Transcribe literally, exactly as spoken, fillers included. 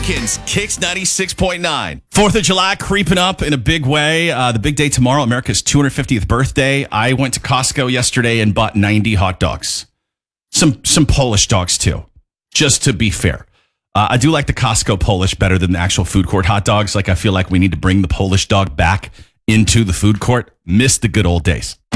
weekends, Kicks ninety-six point nine. fourth of July creeping up in a big way. Uh, the big day tomorrow, America's two hundred fiftieth birthday. I went to Costco yesterday and bought ninety hot dogs. Some some Polish dogs, too, just to be fair. Uh, I do like the Costco Polish better than the actual food court hot dogs. Like, I feel like we need to bring the Polish dog back into the food court. Miss the good old days.